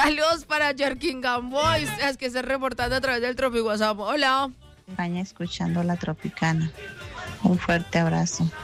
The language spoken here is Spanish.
Saludos para Jerkingham Boys, es que se reportando a través del Tropi WhatsApp. Hola. España escuchando la Tropicana. Un fuerte abrazo.